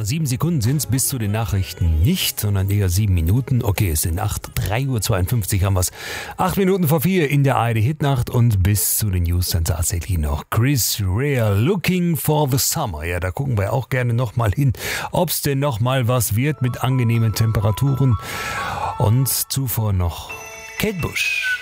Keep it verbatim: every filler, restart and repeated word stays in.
sieben Sekunden sind es bis zu den Nachrichten nicht, sondern eher sieben Minuten. Okay, es sind acht, drei Uhr zweiundfünfzig haben wir es. Acht Minuten vor vier in der A R D Hitnacht und bis zu den News dann tatsächlich noch Chris Rea, Looking for the Summer. Ja, da gucken wir auch gerne nochmal hin, ob es denn nochmal was wird mit angenehmen Temperaturen. Und zuvor noch Kate Bush.